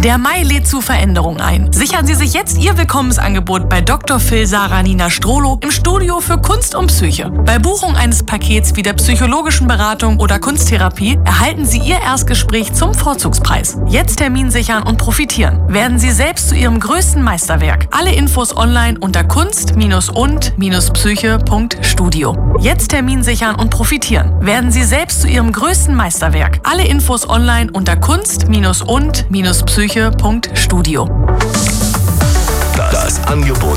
Der Mai lädt zu Veränderungen ein. Sichern Sie sich jetzt Ihr Willkommensangebot bei Dr. Phil Sarah Nina Strolo im Studio für Kunst und Psyche. Bei Buchung eines Pakets wie der psychologischen Beratung oder Kunsttherapie erhalten Sie Ihr Erstgespräch zum Vorzugspreis. Jetzt Termin sichern und profitieren. Werden Sie selbst zu Ihrem größten Meisterwerk. Alle Infos online unter kunst-und-psyche.studio. Jetzt Termin sichern und profitieren. Werden Sie selbst zu Ihrem größten Meisterwerk. Alle Infos online unter kunst-und-psyche.studio. Das Angebot